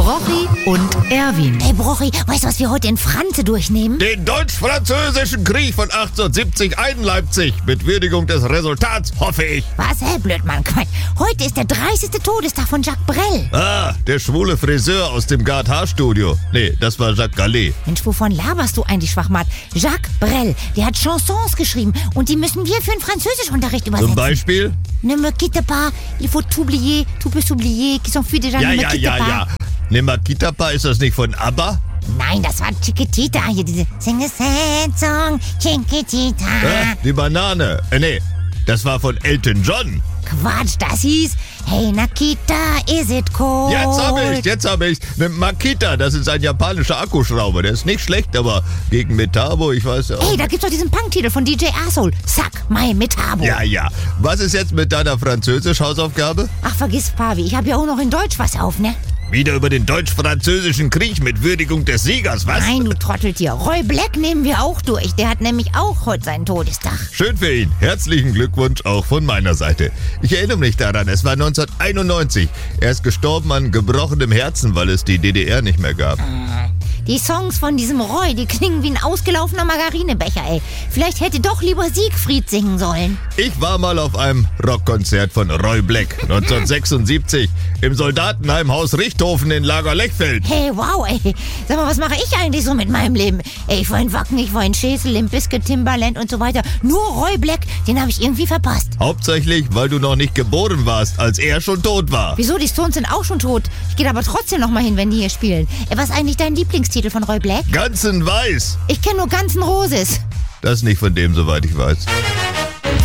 Brochi und Erwin. Hey Brochi, weißt du, was wir heute in Franze durchnehmen? Den Deutsch-Französischen Krieg von 1870 in Leipzig. Mit Würdigung des Resultats, hoffe ich. Was, Blödmann, Quatsch. Heute ist der 30. Todestag von Jacques Brel. Ah, der schwule Friseur aus dem Gard-Haarstudio. Nee, das war Jacques Gallet. Mensch, wovon laberst du eigentlich, Schwachmat? Jacques Brel, der hat Chansons geschrieben und die müssen wir für den Französischunterricht übersetzen. Zum Beispiel? Ne me quitte pas, il faut t'oublier, tu peux s'oublier, qui s'enfuit déjà, ne me quitte pas. Ne me quitte pas, ist das nicht von ABBA? Nein, das war Chiquitita, hier diese Sing a sad song, Chiquitita. Die Banane. Nee, das war von Elton John. Quatsch, das hieß Hey Nakita, is it cold? Jetzt hab ich's. Ne Makita, das ist ein japanischer Akkuschrauber. Der ist nicht schlecht, aber gegen Metabo, ich weiß ja auch. Hey, da gibt's doch diesen Punk-Titel von DJ Asshole. Suck my Metabo. Ja. Was ist jetzt mit deiner Französisch-Hausaufgabe? Ach, vergiss, Pavi, ich habe ja auch noch in Deutsch was auf, ne? Wieder über den Deutsch-Französischen Krieg mit Würdigung des Siegers, was? Nein, du Trotteltier. Roy Black nehmen wir auch durch. Der hat nämlich auch heute seinen Todestag. Schön für ihn. Herzlichen Glückwunsch auch von meiner Seite. Ich erinnere mich daran, es war 1991. Er ist gestorben an gebrochenem Herzen, weil es die DDR nicht mehr gab. Die Songs von diesem Roy, die klingen wie ein ausgelaufener Margarinebecher, ey. Vielleicht hätte doch lieber Siegfried singen sollen. Ich war mal auf einem Rockkonzert von Roy Black 1976 im Soldatenheimhaus Richthofen in Lagerlechfeld. Hey, wow, ey. Sag mal, was mache ich eigentlich so mit meinem Leben? Ey, ich war in Wacken, ich war in Schesel, Limp Bizkit, Timbaland und so weiter. Nur Roy Black, den habe ich irgendwie verpasst. Hauptsächlich, weil du noch nicht geboren warst, als er schon tot war. Wieso? Die Stones sind auch schon tot. Ich gehe aber trotzdem noch mal hin, wenn die hier spielen. Was ist eigentlich dein Lieblingstitel von Roy Black? Ganz in Weiß. Ich kenne nur Guns N' Roses. Das nicht von dem, soweit ich weiß.